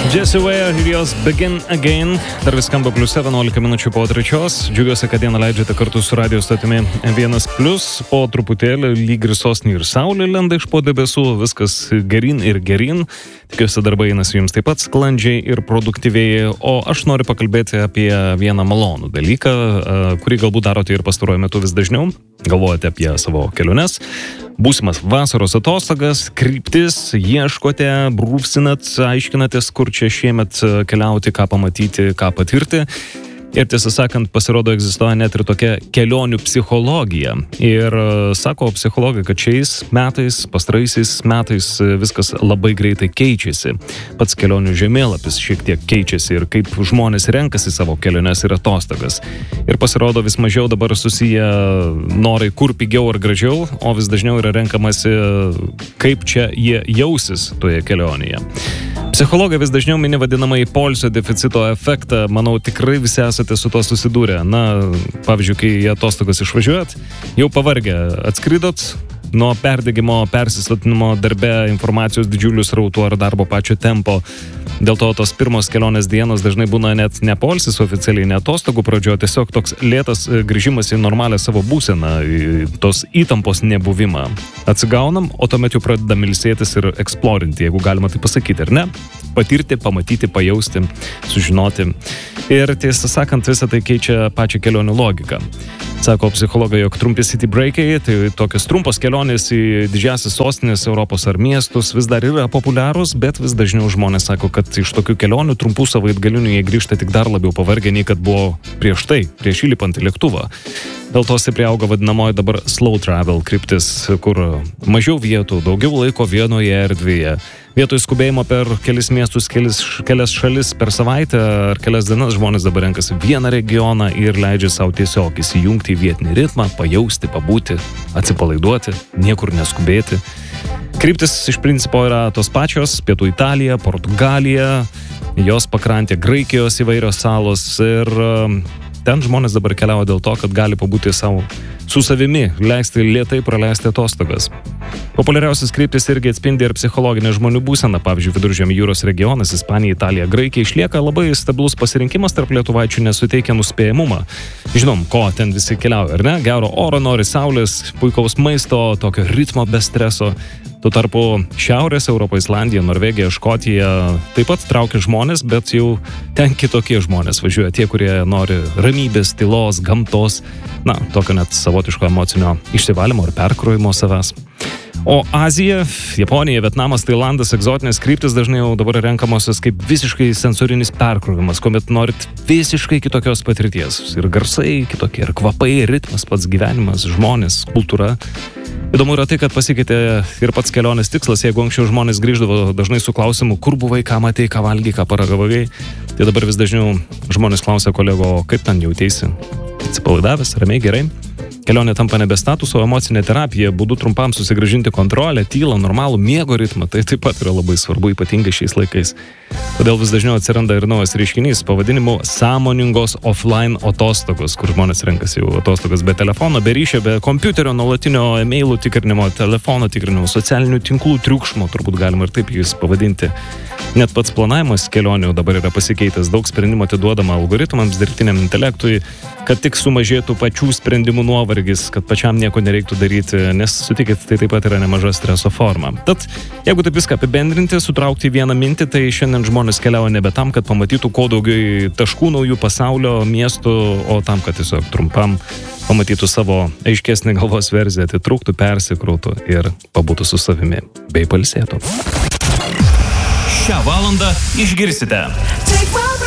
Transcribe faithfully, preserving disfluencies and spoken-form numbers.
Jessie Ware ir jos Begin Again. Dar vis skamba plius vienuolika minučių po trečios. Džiugiuosi, kad dieną leidžiate kartu su radio stotimi vienas plius. Po truputėlį lyg ir sosnį ir saulė lenda iš po debesų. Viskas gerin ir gerin. Tikiuosi darbai einasi jums taip pat sklandžiai ir produktyviai. O aš noriu pakalbėti apie vieną malonų dalyką, kurį galbūt darote ir pastaruoju metu vis dažniau. Galvojate apie savo keliones, būsimas vasaros atostogas, kryptis, ieškote, brūpsinat, aiškinatės, kur čia šiemet keliauti, ką pamatyti, ką patirti. Ir tiesą sakant, pasirodo, egzistuoja net ir tokia kelionių psichologija. Ir sako psichologai, kad šiais metais, pastaraisiais metais viskas labai greitai keičiasi. Pats kelionių žemėlapis šiek tiek keičiasi ir kaip žmonės renkasi savo keliones ir atostogas. Ir pasirodo, vis mažiau dabar susiję norai kur pigiau ar gražiau, o vis dažniau yra renkamasi, kaip čia jie jausis toje kelionėje. Psichologai vis dažniau mini vadinamąjį poilsio deficito efektą. Manau, tikrai visi esate su to susidūrę. Na, pavyzdžiui, kai į atostogas išvažiuojat, jau pavargę, atskridot nuo perdegimo, persisotinimo darbe, informacijos didžiulių srautų ar darbo pačio tempo. Dėl to tos pirmos kelionės dienos dažnai būna net ne poilsis oficialiai, ne atostogų pradžioje, tiesiog toks lėtas grįžimas į normalią savo būseną, tos įtampos nebuvimą. Atsigaunam, o tuomet jau pradedam ilsėtis ir eksplorinti, jeigu galima tai pasakyti, ar ne? Patirti, pamatyti, pajausti, sužinoti. Ir tiesą sakant, visą tai keičia pačią kelionių logiką. Sako psichologai, jog trumpi city breakai, tai tokios trumpos kelionės į didžiąsias sostinės Europos ar miestus vis dar yra populiarūs, bet vis dažniau žmonės sako, kad iš tokių kelionių trumpų savaitgalinių jie grįžta tik dar labiau pavargę, nei kad buvo prieš tai, prieš įlipant į lėktuvą. Dėl to stipriai auga vadinamoji dabar slow travel kryptis, kur mažiau vietų, daugiau laiko vienoje erdvėje. Vietoj skubėjimo per kelis miestus, kelis, kelias šalis per savaitę ar kelias dienas žmonės dabar renkasi vieną regioną ir leidžia savo tiesiog įsijungti į vietinį ritmą, pajausti, pabūti, atsipalaiduoti, niekur neskubėti. Kryptis iš principo yra tos pačios: Pietų Italija, Portugalija, jos pakrantė, Graikijos įvairios salos, ir ten žmonės dabar keliauja dėl to, kad gali pabūti savo su savimi, leisti lėtai praleisti atostogas. Populiariausias kryptis irgi atspindi ir psichologinę žmonių būseną. Pavyzdžiui, Viduržemio jūros regionas, Ispanija, Italija, Graikija išlieka labai stabilus pasirinkimas, tarp lietuvaičių nesuteikia nuspėjamumą. Žinom, ko ten visi keliauja, ar ne? Gero oro, nori saulės, puikaus maisto, tokio ritmo be streso. Tuo tarpu Šiaurės Europą, Islandija, Norvegija, Škotija taip pat traukia žmonės, bet jau ten kitokie žmonės važiuoja. Tie, kurie nori ramybės, tylos, gamtos, na, tokio net savotiško emocinio išsivalymo ir perkrojimo savęs. O Azija, Japonija, Vietnamas, Tailandas, egzotinės kryptis dažnai jau dabar renkamosios kaip visiškai sensorinis perkrovimas, kuomet norit visiškai kitokios patirties. Ir garsai kitokie, ir kvapai, ir ritmas, pats gyvenimas, žmonės, kultūra. Įdomu yra tai, kad pasikeitė ir pats kelionės tikslas. Jeigu anksčiau žmonės grįždavo dažnai su klausimu, kur buvai, ką matei, ką valgy, ką paragavai, tai dabar vis dažniau žmonės klausia kolego, kaip ten jauteisi? Atsipalaidavęs, ramiai, gerai? Kelionė tampa nebe statuso, emocinė terapija, būdu trumpam susigrąžinti kontrolę, tylą, normalų miego ritmą. Tai taip pat yra labai svarbu, ypatingai šiais laikais. Todėl vis dažniau atsiranda ir naujas reiškinys pavadinimu sąmoningos offline atostogos, kur žmonės renkasi jau atostogas be telefono, be ryšio, be kompiuterio, nuolatinio e-mailų tikrinimo, telefono tikrinimo, socialinių tinklų triukšmo, turbūt galima ir taip jis pavadinti. Net pats planavimas kelionių dabar yra pasikeitęs, daug sprendimų atiduodama algoritmams, dirbtiniam intelektui, kad tik sumažėtų pačių sprendimų nuovargis, kad pačiam nieko nereiktų daryti, nes sutikit, tai taip pat yra nemaža streso forma. Tad, jeigu taip viską apibendrinti, sutraukti vieną mintį, tai šiandien žmonės keliauja nebe tam, kad pamatytų kuo daugiau taškų naujų pasaulio, miestų, o tam, kad tiesiog trumpam pamatytų savo aiškesnį galvos verziją, atitrūktų, persikrautų ir pabūtų su savimi bei pailsėtų. Šią valandą išgirsite